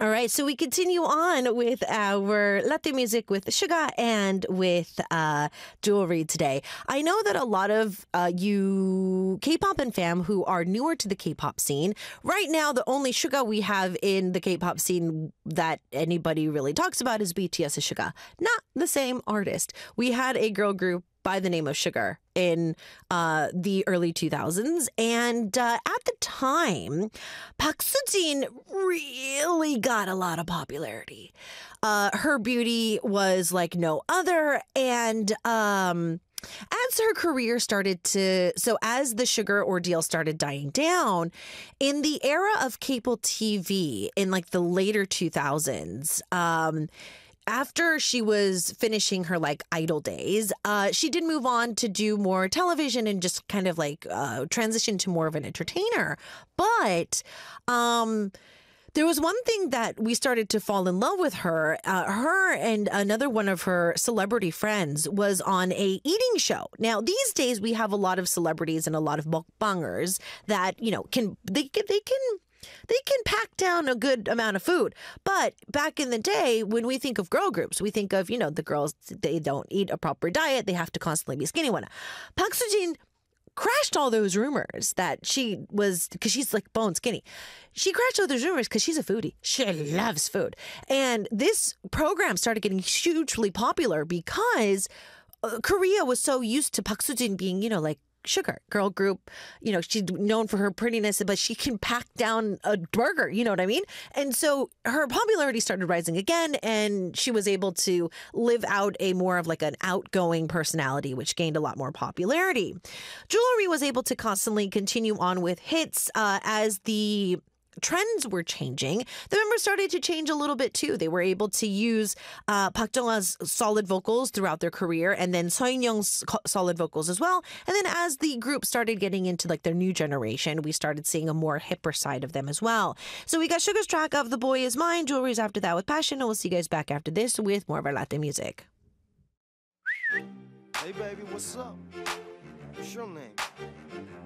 All right, so we continue on with our latte music with Suga and with jewelry today. I know that a lot of you K-pop and fam who are newer to the K-pop scene, right now the only Suga we have in the K-pop scene that anybody really talks about is BTS's Suga. Not the same artist. We had a girl group by the name of Sugar in the early 2000s. And at the time, Park Soo-jin really got a lot of popularity. Her beauty was like no other. And as her career started as the Sugar ordeal started dying down, in the era of cable TV in like the later 2000s, after she was finishing her like idol days, she did move on to do more television and just kind of like transition to more of an entertainer. But there was one thing that we started to fall in love with her. Her and another one of her celebrity friends was on a eating show. Now, these days we have a lot of celebrities and a lot of mukbangers that, you know, can pack down a good amount of food. But back in the day, when we think of girl groups, we think of, you know, the girls, they don't eat a proper diet. They have to constantly be skinny. Park Soo-jin crashed all those rumors that she was, because she's like bone skinny. She crashed all those rumors because she's a foodie. She loves food. And this program started getting hugely popular because Korea was so used to Park Soo-jin being, you know, like, Sugar girl group, you know, she's known for her prettiness, but she can pack down a burger, you know what I mean? And so her popularity started rising again, and she was able to live out a more of like an outgoing personality, which gained a lot more popularity. Jewelry was able to constantly continue on with hits as the trends were changing. The members started to change a little bit too. They were able to use Park Jong-a's solid vocals throughout their career, and then Seo In-young's solid vocals as well. And then as the group started getting into like their new generation, we started seeing a more hipper side of them as well. So we got Sugar's track of The Boy Is Mine, Jewelry's after that with Passion, and we'll see you guys back after this with more of our latte music. Hey baby, what's up? What's your name?